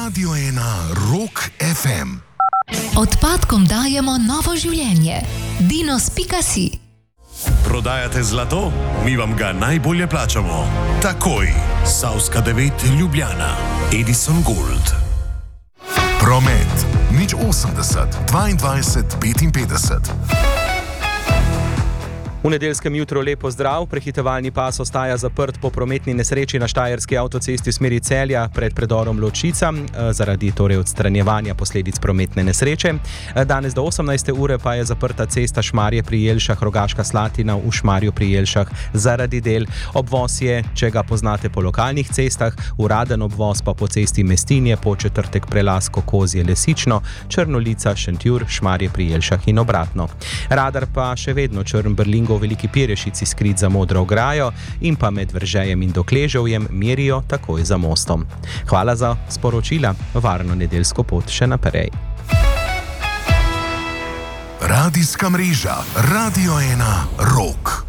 Radio 1 Rock FM. Odpadkom dajemo novo življenje. Dinos.si. Prodajate zlato? Mi vam ga najbolje plačamo. Takoj. Savska 9 Ljubljana. Edison Gold. Promet. 080 22 55. V nedeljskem jutru lepo zdrav, prehitevalni pas ostaja zaprt po prometni nesreči na štajerski avtocesti v smeri Celja pred predorom Ločica, zaradi odstranjevanja posledic prometne nesreče. Danes do 18. ure pa je zaprta cesta Šmarje pri Jelšah, Rogaška Slatina v Šmarju pri Jelšah zaradi del. Obvoz je, če ga poznate po lokalnih cestah, uraden obvoz pa po cesti Mestinje, Podčetrtek, Prelasko, Kozje, Lesično, Črnolica, Šentjur, Šmarje pri Jelšah in obratno. Radar pa še vedno Črn-Berlingo v Veliki Pirešici skrit za modro ograjo in pa med Veržejem in Dokleževjem merijo takoj za mostom. Hvala za sporočila, varno nedeljsko pot še naprej. Radijska mreža Radio 1 Rock.